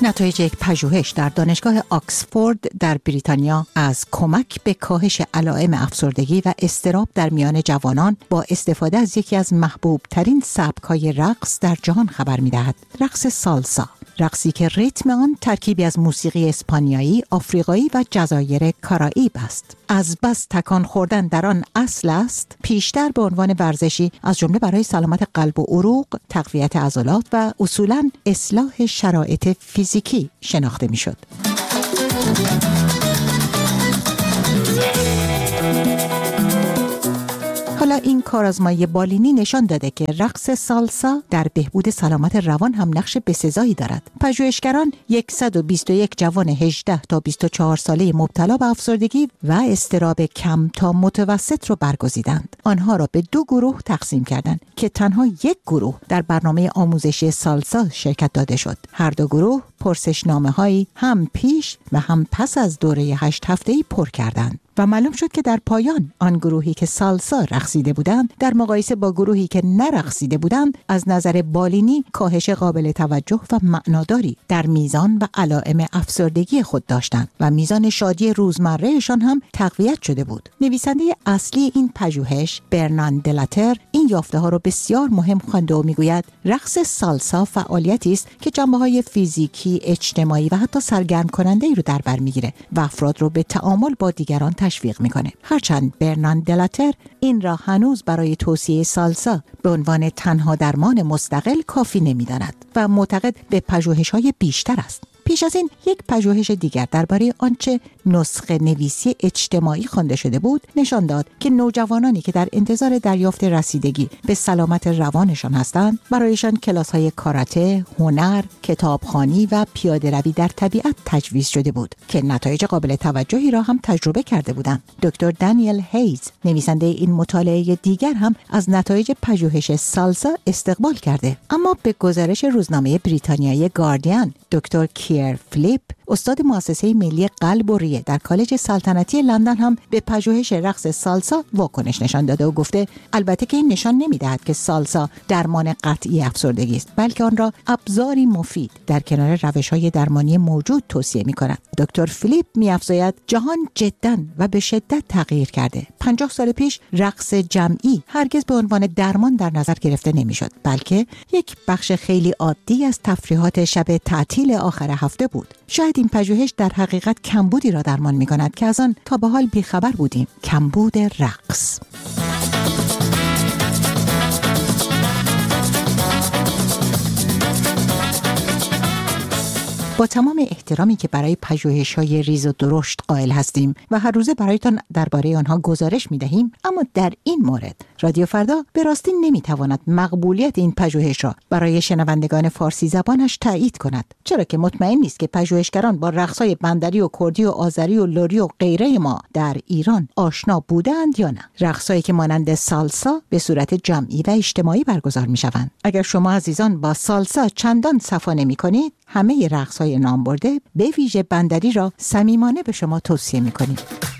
نتایج یک پژوهش در دانشگاه آکسفورد در بریتانیا از کمک به کاهش علائم افسردگی و اضطراب در میان جوانان با استفاده از یکی از محبوب ترین سبک‌های رقص در جهان خبر می‌دهد. رقص سالسا، رقصی که ریتم آن ترکیبی از موسیقی اسپانیایی، آفریقایی و جزایر کارائیب است. از بس تکان خوردن در آن اصل است، پیشتر به عنوان ورزشی از جمله برای سلامت قلب و عروق، تقویت عضلات و اصولاً اصلاح شرایط فیزیکی شناخته می‌شد. حالا این کارآزمایی بالینی نشان داده که رقص سالسا در بهبود سلامت روان هم نقش بسزایی دارد. پژوهشگران 121 جوان 18 تا 24 ساله مبتلا به افسردگی و اضطراب کم تا متوسط را برگزیدند. آنها را به دو گروه تقسیم کردند که تنها یک گروه در برنامه آموزشی سالسا شرکت داده شد. هر دو گروه پرسشنامه‌هایی هم پیش و هم پس از دوره 8 هفته‌ای پر کردند و معلوم شد که در پایان آن گروهی که سالسا رقصیده بودند در مقایسه با گروهی که نرقصیده بودند از نظر بالینی کاهش قابل توجه و معناداری در میزان و علائم افسردگی خود داشتند و میزان شادی روزمرهشان هم تقویت شده بود. نویسنده اصلی این پژوهش برنان دلاتر این یافته ها را بسیار مهم خوانده و میگوید رقص سالسا فعالیتی است که جنبه‌های فیزیکی، اجتماعی و حتی سرگرم کننده ای رو در بر میگیره و افراد رو به تعامل با دیگران تشویق میکنه. هرچند برنان دلاتر این را هنوز برای توصیه سالسا به عنوان تنها درمان مستقل کافی نمیداند و معتقد به پژوهش‌های بیشتر است. پیش از این یک پژوهش دیگر درباره آنچه نسخه نویسی اجتماعی خوانده شده بود نشان داد که نوجوانانی که در انتظار دریافت رسیدگی به سلامت روانشان هستند برایشان کلاس‌های کاراته، هنر، کتابخوانی و پیاده‌روی در طبیعت تجویز شده بود که نتایج قابل توجهی را هم تجربه کرده بودند. دکتر دانیل هیز نویسنده این مطالعه دیگر هم از نتایج پژوهش سالسا استقبال کرده، اما به گزارش روزنامه بریتانیایی گاردین دکتر کیر فلیپ استاد مؤسسه ملی قلب و ریه در کالج سلطنتی لندن هم به پژوهش رقص سالسا واکنش نشان داده و گفته البته که این نشان نمی‌دهد که سالسا درمان قطعی افسردگی است، بلکه آن را ابزاری مفید در کنار روش‌های درمانی موجود توصیه می‌کند. دکتر فلیپ می‌افزاید جهان جداً و به شدت تغییر کرده. 50 سال پیش رقص جمعی هرگز به عنوان درمان در نظر گرفته نمی‌شد، بلکه یک بخش خیلی عادی از تفریحات شب تعطیل آخر هفته بود. شاید این پژوهش در حقیقت کمبودی را درمان می‌کند که از آن تا به حال بیخبر بودیم، کمبود رقص. با تمام احترامی که برای پژوهش‌های ریز و درشت قائل هستیم و هر روزه برایتان درباره آنها گزارش می‌دهیم، اما در این مورد رادیو فردا به راستی نمی‌تواند مقبولیت این پژوهش را برای شنوندگان فارسی زبانش تایید کند، چرا که مطمئن نیست که پژوهشگران با رقص‌های بندری و کردی و آذری و لری و غیره ما در ایران آشنا بودند یا نه. رقص‌هایی که مانند سالسا به صورت جمعی و اجتماعی برگزار می‌شوند. اگر شما عزیزان با سالسا چندان صفا نمی‌کنید، همه رقص‌های نام برده به ویژه بندری را صمیمانه به شما توصیه می‌کنیم.